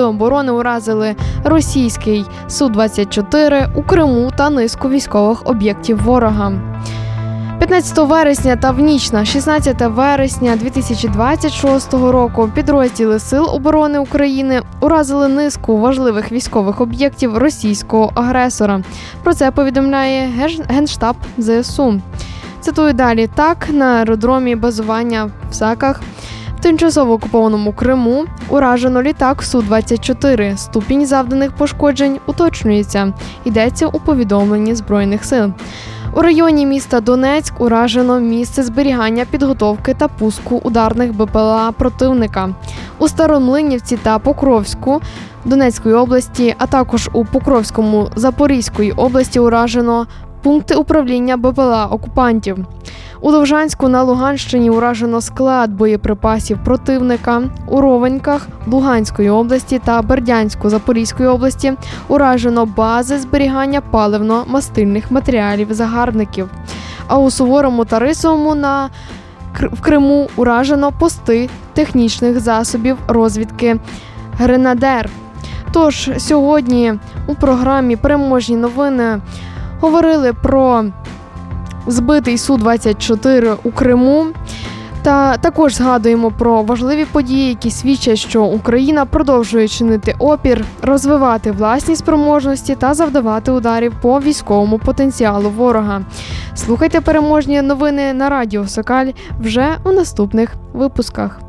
оборони уразили російський Су-24 у Криму та низку військових об'єктів ворога. 15 вересня та в ніч на 16 вересня 2026 року підрозділи Сил оборони України уразили низку важливих військових об'єктів російського агресора. Про це повідомляє Генштаб ЗСУ. Цитую далі. Так, на аеродромі базування в Саках в тимчасово окупованому Криму уражено літак Су-24. Ступінь завданих пошкоджень уточнюється. Йдеться у повідомленні Збройних сил. У районі міста Донецьк уражено місце зберігання, підготовки та пуску ударних БПЛА противника. У Старомлинівці та Покровську Донецької області, а також у Покровському Запорізької області уражено пункти управління БПЛА окупантів. У Довжанську на Луганщині уражено склад боєприпасів противника. У Ровеньках Луганської області та Бердянську Запорізької області уражено бази зберігання паливно-мастильних матеріалів загарбників. А у Суворому та Рисовому в Криму уражено пости технічних засобів розвідки «Гренадер». Тож сьогодні у програмі «Переможні новини» говорили про збитий Су-24 у Криму. Та також згадуємо про важливі події, які свідчать, що Україна продовжує чинити опір, розвивати власні спроможності та завдавати ударів по військовому потенціалу ворога. Слухайте переможні новини на Радіо Сокаль вже у наступних випусках.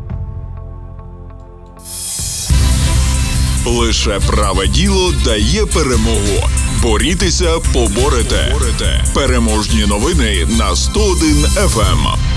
Лише праве діло дає перемогу. Борітеся, поборете. Переможні новини на 101 FM.